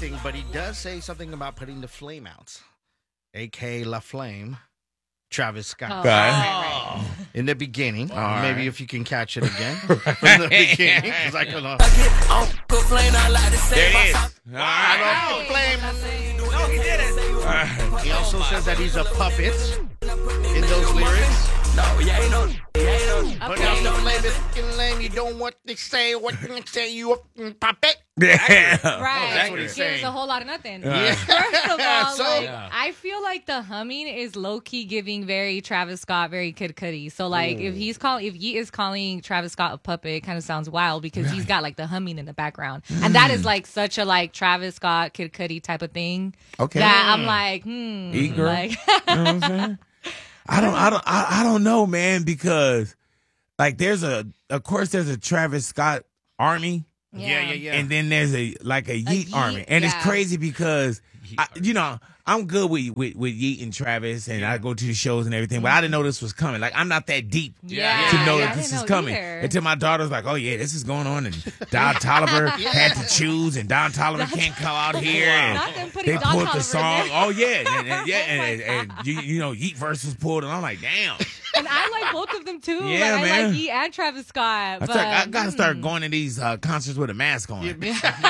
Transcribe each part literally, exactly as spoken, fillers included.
anything, but he does say something about putting the flame out, a k a. La Flame, Travis Scott. Oh. Okay. Right, right. In the beginning, All maybe right. if you can catch it again from the beginning, because I can. Uh, There it is. All I right. don't flame. No, he didn't. He also says that he's a puppet in those lyrics. No, yeah, ain't no, yeah, ain't no. But now the flame is fucking lame. You don't want to say what you say. You a fucking puppet. Yeah. Right. that's what he's Gives saying. a whole lot of nothing. Yeah. First of all, So- like, Yeah. I feel like the humming is low key giving very Travis Scott, very Kid Cudi. So like, if he's calling, if he is calling Travis Scott a puppet, it kind of sounds wild because he's got like the humming in the background, and that is like such a like Travis Scott, Kid Cudi type of thing. Okay. That I'm like, hmm, Eat girl. like, You know what I'm saying? I don't, I don't, I, I don't know, man, because like there's a, of course, there's a Travis Scott army, Yeah, yeah, yeah. and then there's a like a Yeet, Yeet, army, and it's yeah. crazy because Yeet I, army. you know I'm good with with, with Yeet and Travis, and I go to the shows and everything, but I didn't know this was coming. Like I'm not that deep yeah, to know yeah, I that this didn't is know coming either. until my daughter's like, oh yeah, this is going on, and Don Tolliver had to choose, and Don Tolliver can't come out here. And Not them putting they Don pulled Toliver the in song. there. Oh yeah, and, and- yeah, Oh, my and, and, and you, you know, Yeet verse was pulled, and I'm like, damn. And I like both of them too. Yeah, like, I man. like Yeet and Travis Scott. I, But, start, I gotta start hmm. going to these uh, concerts with a mask on. You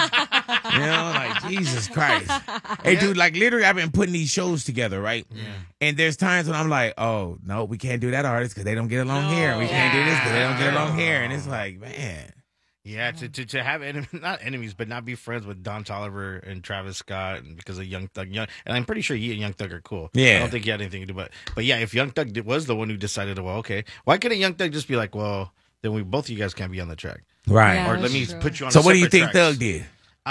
know, like Jesus Christ. Hey, dude, like literally, I've been putting these shows together, right? Yeah. And there's times when I'm like, oh no, we can't do that artist because they don't get along here. We can't do this because they don't get along here. And it's like, man. Yeah, to, to, to have enemies, not enemies, but not be friends with Don Toliver and Travis Scott and because of Young Thug. Young, and I'm pretty sure he and Young Thug are cool. Yeah. I don't think he had anything to do, but but yeah, if Young Thug did- was the one who decided, well, okay, why couldn't Young Thug just be like, well, then we both of you guys can't be on the track, Right. Yeah. or that's let me true. put you on. So a what do you separate think tracks. Thug did? Um,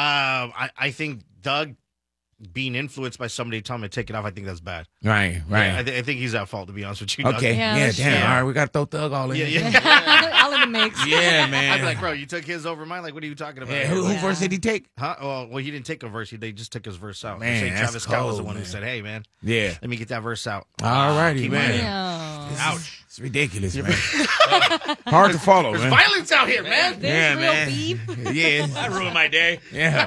I I think Doug being influenced by somebody telling him to take it off. I think that's bad. Right, right. Yeah, I, th- I think he's at fault, to be honest with you. Doug. Okay. Yeah, Yeah, that's damn. true. All right, we got to throw Thug all in. Yeah, there. yeah. All in the mix. Yeah, man. I'd be like, bro, you took his over mine. Like, what are you talking about? Yeah, who, who Yeah. first did he take? Huh? Well, well, he didn't take a verse. He, they just took his verse out. They Man, say that's Travis Scott was the cold, one who man. said, "Hey, man, Yeah. let me get that verse out." All righty, Keep man. mine. Damn. Ouch. It's ridiculous, man. Hard to follow, There's man. violence out here, man. There's Yeah, real man. beef. Yeah. That ruined my day. Yeah.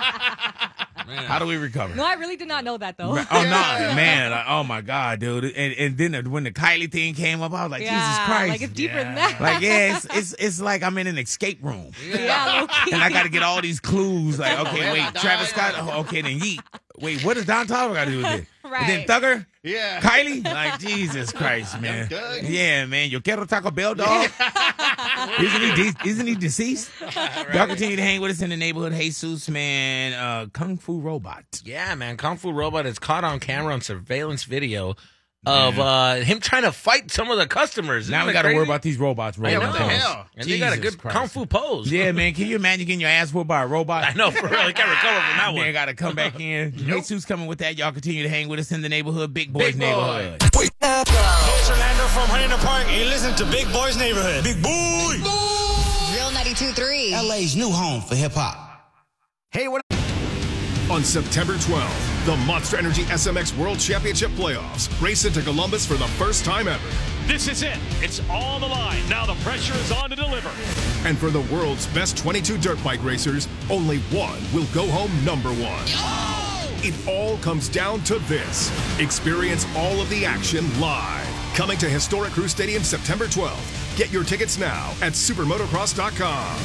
How do we recover? No, I really did not know that though. Oh no, man! Like, oh my God, dude! And and then the, when the Kylie thing came up, I was like, yeah, Jesus Christ! like it's deeper than Yeah. that. Like, yeah, it's, it's it's like I'm in an escape room, yeah, low-key. and I got to get all these clues. Like, okay, Yeah, wait, Don- Travis Scott. Oh, okay, then Yeet. Wait, what does Don Toliver got to do with it? And then Right. Thugger, Yeah. Kylie. Like, Jesus Christ, man! Doug. Yeah, man. Yo quiero Taco Bell, dog. Isn't he? De- isn't he deceased? Y'all continue to hang with us in the neighborhood. Jesus, man. Uh, Kung Fu Robot. Yeah, man. Kung Fu Robot is caught on camera on surveillance video of uh, him trying to fight some of the customers. Now Isn't we that got to worry crazy? about these robots. I rolling know. what the across. hell? And they got a Jesus good Christ. Kung Fu pose. Yeah, man. Can you imagine getting your ass whooped by a robot? I know, for real. He can't recover from that Man, one. got to come back in. Jesus coming with that. Y'all continue to hang with us in the neighborhood. Big Boys Big Boy. neighborhood. It's Orlando from Huntington Park, and you listen to Big Boy's Neighborhood. Big Boy! Real ninety-two point three. L A's new home for hip hop. Hey, what? On September twelfth, the Monster Energy S M X World Championship Playoffs race into Columbus for the first time ever. This is it. It's on the line. Now the pressure is on to deliver. And for the world's best twenty-two dirt bike racers, only one will go home number one. It all comes down to this. Experience all of the action live. Coming to historic Crew Stadium September twelfth. Get your tickets now at supermotocross dot com.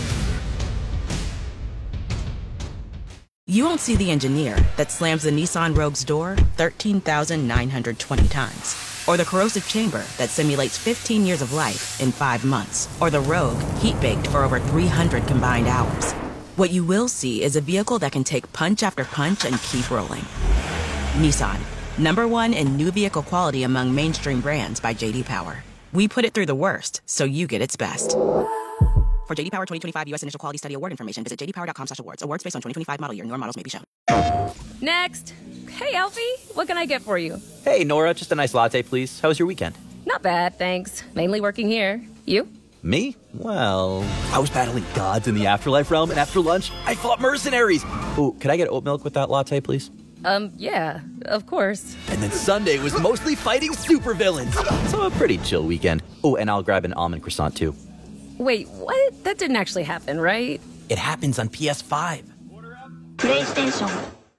You won't see the engineer that slams the Nissan Rogue's door thirteen thousand nine hundred twenty times. Or the corrosive chamber that simulates fifteen years of life in five months. Or the Rogue heat-baked for over three hundred combined hours. What you will see is a vehicle that can take punch after punch and keep rolling. Nissan, number one in new vehicle quality among mainstream brands by J D Power. We put it through the worst, so you get its best. For J D Power twenty twenty-five U S Initial Quality Study Award information, visit j d power dot com slash awards. Awards based on twenty twenty-five model year. Newer models may be shown. Next. Hey, Elfie. What can I get for you? Hey, Nora, just a nice latte, please. How was your weekend? Not bad, thanks. Mainly working here. You? Me? Well, I was battling gods in the afterlife realm, and after lunch, I fought mercenaries. Ooh, could I get oat milk with that latte, please? Um, yeah, of course. And then Sunday was mostly fighting supervillains. So a pretty chill weekend. Oh, and I'll grab an almond croissant, too. Wait, what? That didn't actually happen, right? It happens on P S five. PlayStation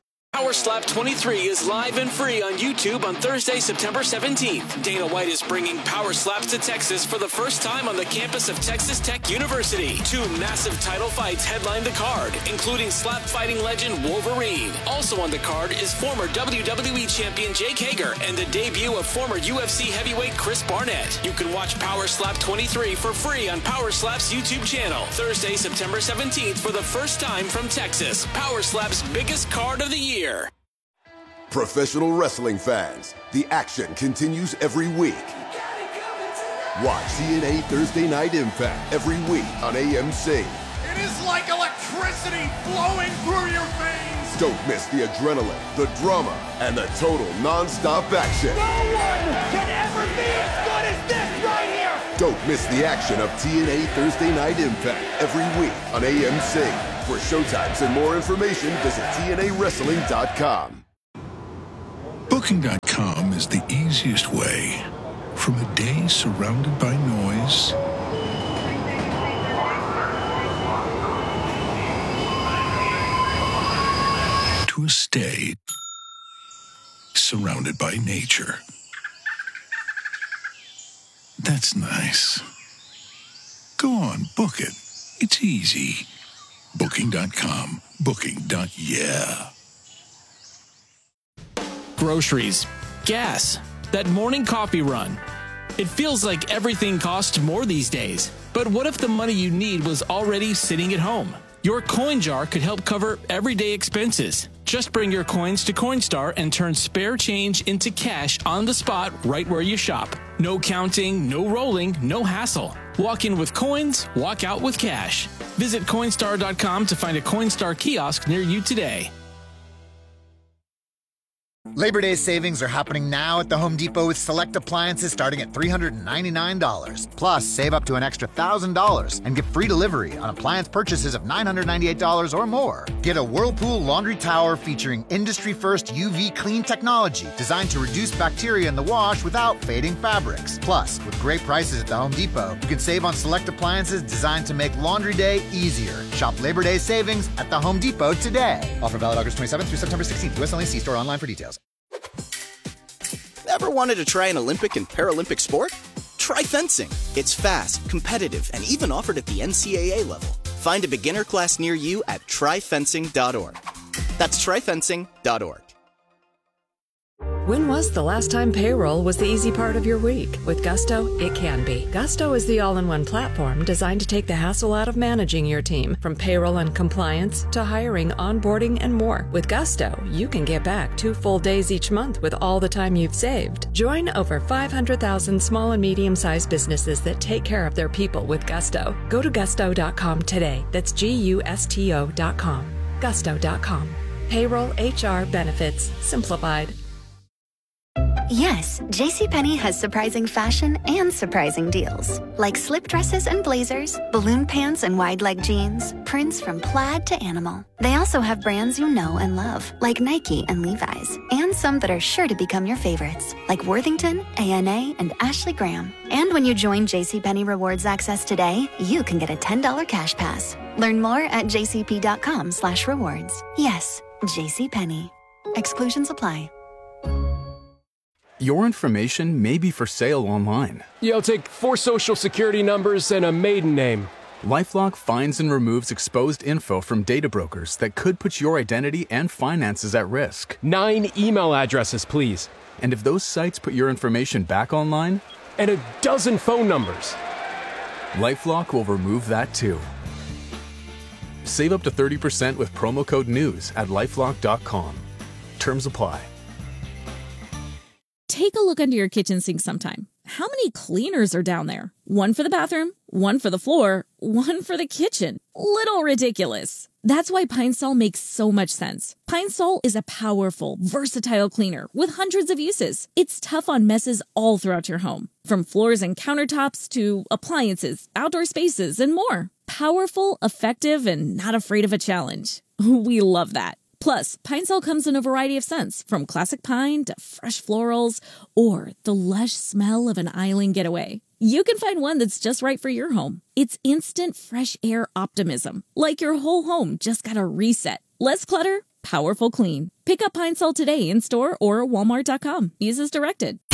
Power Slap twenty-three is live and free on YouTube on Thursday, September seventeenth. Dana White is bringing Power Slaps to Texas for the first time on the campus of Texas Tech University. Two massive title fights headline the card, including slap fighting legend Wolverine. Also on the card is former W W E champion Jake Hager and the debut of former U F C heavyweight Chris Barnett. You can watch Power Slap twenty-three for free on Power Slap's YouTube channel. Thursday, September seventeenth for the first time from Texas. Power Slap's biggest card of the year. Professional wrestling fans, the action continues every week. Watch T N A Thursday Night Impact every week on A M C. It is like electricity flowing through your veins. Don't miss the adrenaline, the drama, and the total non-stop action. No one can ever be as good as this right here. Don't miss the action of T N A Thursday Night Impact every week on A M C. For showtimes and more information, visit T N A wrestling dot com. Booking dot com is the easiest way from a day surrounded by noise to a stay surrounded by nature. That's nice. Go on, book it. It's easy. Booking dot com. Booking. Yeah. Groceries, gas, that morning coffee run. It feels like everything costs more these days. But what if the money you need was already sitting at home? Your coin jar could help cover everyday expenses. Just bring your coins to Coinstar and turn spare change into cash on the spot right where you shop. No counting, no rolling, no hassle. Walk in with coins, walk out with cash. Visit Coinstar dot com to find a Coinstar kiosk near you today. Labor Day savings are happening now at the Home Depot with select appliances starting at three hundred ninety-nine dollars. Plus, save up to an extra one thousand dollars and get free delivery on appliance purchases of nine hundred ninety-eight dollars or more. Get a Whirlpool laundry tower featuring industry-first U V clean technology designed to reduce bacteria in the wash without fading fabrics. Plus, with great prices at the Home Depot, you can save on select appliances designed to make laundry day easier. Shop Labor Day savings at the Home Depot today. Offer valid August twenty-seventh through September sixteenth. U S only. See store online for details. Ever wanted to try an Olympic and Paralympic sport? Try fencing. It's fast, competitive, and even offered at the N C A A level. Find a beginner class near you at try fencing dot org. That's try fencing dot org. When was the last time payroll was the easy part of your week? With Gusto, it can be. Gusto is the all-in-one platform designed to take the hassle out of managing your team, from payroll and compliance to hiring, onboarding, and more. With Gusto, you can get back two full days each month with all the time you've saved. Join over five hundred thousand small and medium-sized businesses that take care of their people with Gusto. Go to gusto dot com today. That's G U S T O dot com. gusto dot com. Payroll, H R, benefits, simplified. Yes, JCPenney has surprising fashion and surprising deals. Like slip dresses and blazers, balloon pants and wide leg jeans, prints from plaid to animal. They also have brands you know and love, like Nike and Levi's, and some that are sure to become your favorites, like Worthington, A N A, and Ashley Graham. And when you join JCPenney Rewards Access today, you can get a ten dollars cash pass. Learn more at jcp.com slash rewards. Yes, JCPenney. Exclusions apply. Your information may be for sale online. Yeah, I'll take four social security numbers and a maiden name. LifeLock finds and removes exposed info from data brokers that could put your identity and finances at risk. Nine email addresses, please. And if those sites put your information back online? And a dozen phone numbers. LifeLock will remove that too. Save up to thirty percent with promo code NEWS at lifelock dot com. Terms apply. Take a look under your kitchen sink sometime. How many cleaners are down there? One for the bathroom, one for the floor, one for the kitchen. Little ridiculous. That's why Pine Sol makes so much sense. Pine Sol is a powerful, versatile cleaner with hundreds of uses. It's tough on messes all throughout your home, from floors and countertops to appliances, outdoor spaces, and more. Powerful, effective, and not afraid of a challenge. We love that. Plus, Pine Sol comes in a variety of scents, from classic pine to fresh florals, or the lush smell of an island getaway. You can find one that's just right for your home. It's instant fresh air optimism, like your whole home just got a reset. Less clutter, Powerful clean. Pick up Pine Sol today in store or walmart dot com. Use as directed.